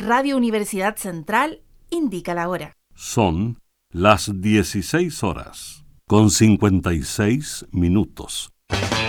Radio Universidad Central indica la hora. Son las 16 horas, con 56 minutos.